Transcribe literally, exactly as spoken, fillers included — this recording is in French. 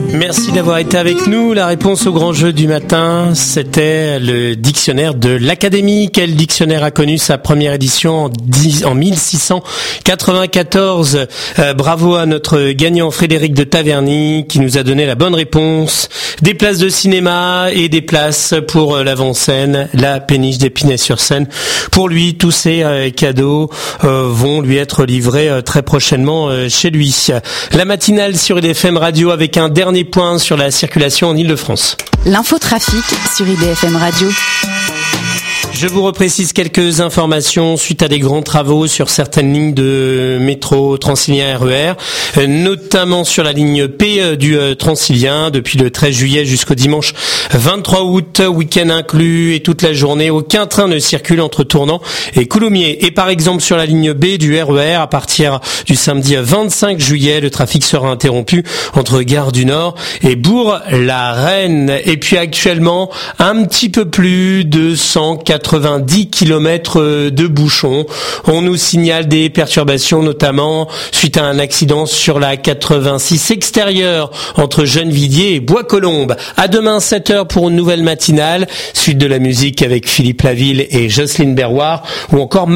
Merci d'avoir été avec nous. La réponse au grand jeu du matin, c'était le dictionnaire de l'Académie. Quel dictionnaire a connu sa première édition en, dix, en mille six cent quatre-vingt-quatorze euh, Bravo à notre gagnant Frédéric de Taverny qui nous a donné la bonne réponse. Des places de cinéma et des places pour euh, l'avant-scène, la péniche d'Épinay-sur-Seine. Pour lui, tous ces euh, cadeaux euh, vont lui être livrés euh, très prochainement euh, chez lui. La matinale sur I D F M Radio avec un dernier point sur la circulation en Ile-de-France. L'infotrafic sur I D F M Radio. Je vous reprécise quelques informations suite à des grands travaux sur certaines lignes de métro Transilien R E R, notamment sur la ligne P du Transilien depuis le treize juillet jusqu'au dimanche vingt-trois août, week-end inclus et toute la journée. Aucun train ne circule entre Tournan et Coulommiers. Et par exemple sur la ligne B du R E R, à partir du samedi vingt-cinq juillet, le trafic sera interrompu entre Gare du Nord et Bourg-la-Reine. Et puis actuellement, un petit peu plus de cent quatre-vingt-dix kilomètres de bouchons. On nous signale des perturbations, notamment suite à un accident sur la quatre-vingt-six extérieure entre Gennevilliers et Bois-Colombes. À demain sept heures pour une nouvelle matinale. Suite de la musique avec Philippe Laville et Jocelyne Berroir ou encore